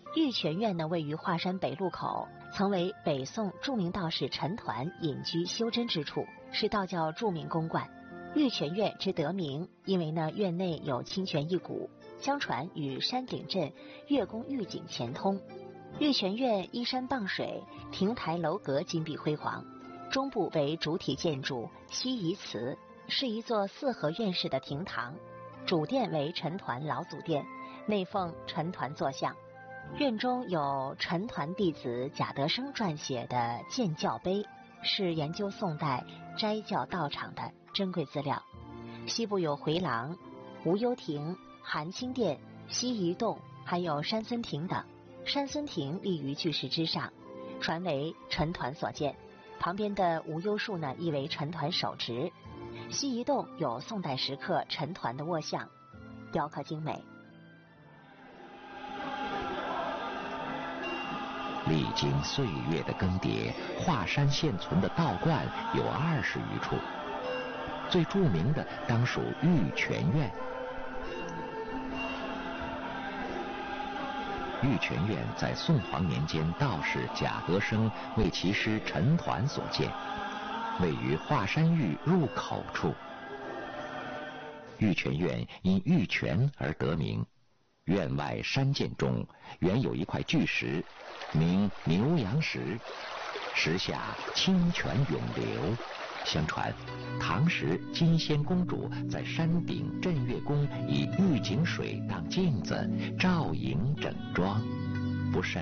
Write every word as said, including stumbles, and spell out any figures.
玉泉院呢，位于华山北路口，曾为北宋著名道士陈抟隐居修真之处，是道教著名宫观。玉泉院之得名，因为呢院内有清泉一股，相传与山顶镇月宫玉井前通。玉泉院依山傍水，亭台楼阁金碧辉煌，中部为主体建筑西夷祠，是一座四合院式的亭堂，主殿为陈抟老祖殿，内奉陈抟坐像。院中有陈抟弟子贾德生撰写的建教碑，是研究宋代斋教道场的珍贵资料。西部有回廊、无忧亭、含清殿、西夷洞，还有山森亭等。山森亭立于巨石之上，传为陈抟所建。旁边的无忧树呢，亦为陈抟手植。西夷洞有宋代石刻陈抟的卧像，雕刻精美。 历经岁月的更迭，华山现存的道观有二十余处，最著名的当属玉泉院。玉泉院在宋皇年间道士贾德生为其师陈抟所建，位于华山峪入口处。玉泉院因玉泉而得名。院外山涧中原有一块巨石，名牛羊石，石下清泉涌流。相传，唐时金仙公主在山顶镇月宫以玉井水当镜子，照影整妆，不慎